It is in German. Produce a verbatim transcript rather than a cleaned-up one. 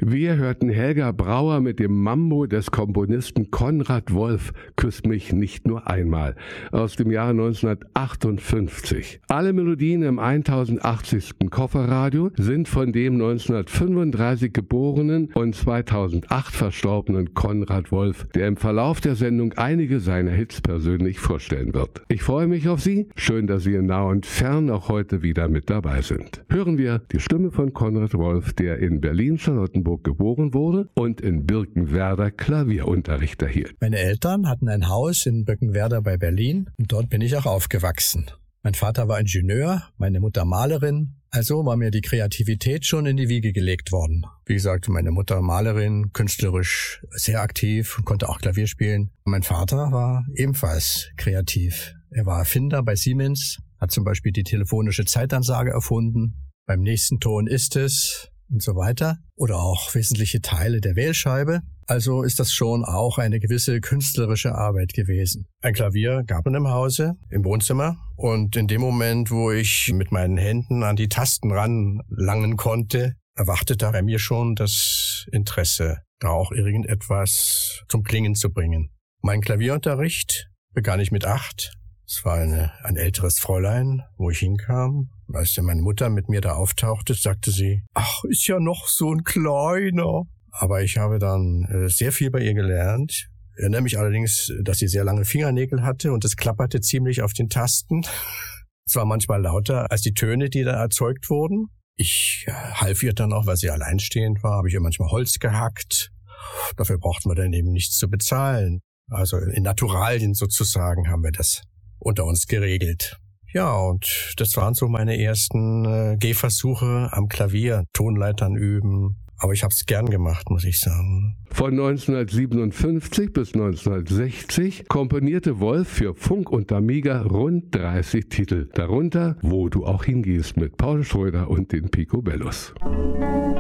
Wir hörten Helga Brauer mit dem Mambo des Komponisten Konrad Wolf, Küss mich nicht nur einmal, aus dem Jahr neunzehnhundertachtundfünfzig. Alle Melodien im tausendachtzigsten Kofferradio sind von dem neunzehnhundertfünfunddreißig geborenen und zweitausendacht verstorbenen Konrad Wolf, der im Verlauf der Sendung einige seiner Hits persönlich vorstellen wird. Ich freue mich auf Sie. Schön, dass Sie in nah und fern auch heute wieder mit dabei sind. Hören wir die Stimme von Konrad Wolf, der in Berlin-Charlottenburg geboren wurde und in Birkenwerder Klavierunterricht erhielt. Meine Eltern hatten ein Haus in Birkenwerder bei Berlin und dort bin ich auch aufgewachsen. Mein Vater war Ingenieur, meine Mutter Malerin, also war mir die Kreativität schon in die Wiege gelegt worden. Wie gesagt, meine Mutter Malerin, künstlerisch sehr aktiv, konnte auch Klavier spielen. Mein Vater war ebenfalls kreativ. Er war Erfinder bei Siemens, hat zum Beispiel die telefonische Zeitansage erfunden. Beim nächsten Ton ist es und so weiter. Oder auch wesentliche Teile der Wählscheibe. Also ist das schon auch eine gewisse künstlerische Arbeit gewesen. Ein Klavier gab es im Hause, im Wohnzimmer. Und in dem Moment, wo ich mit meinen Händen an die Tasten ranlangen konnte, erwachte da bei mir schon das Interesse, da auch irgendetwas zum Klingen zu bringen. Mein Klavierunterricht begann ich mit acht. Es war eine, ein älteres Fräulein, wo ich hinkam. Als dann meine Mutter mit mir da auftauchte, sagte sie, ach, ist ja noch so ein Kleiner. Aber ich habe dann äh, sehr viel bei ihr gelernt. Ich erinnere mich allerdings, dass sie sehr lange Fingernägel hatte und es klapperte ziemlich auf den Tasten. Es war manchmal lauter als die Töne, die da erzeugt wurden. Ich äh, half ihr dann auch, weil sie alleinstehend war, habe ich ihr manchmal Holz gehackt. Dafür brauchten wir dann eben nichts zu bezahlen. Also in Naturalien sozusagen haben wir das unter uns geregelt. Ja, und das waren so meine ersten äh, Gehversuche am Klavier, Tonleitern üben. Aber ich habe es gern gemacht, muss ich sagen. Von neunzehnhundertsiebenundfünfzig bis neunzehnhundertsechzig komponierte Wolf für Funk und Amiga rund dreißig Titel. Darunter Wo du auch hingehst mit Paul Schröder und den Picobellos.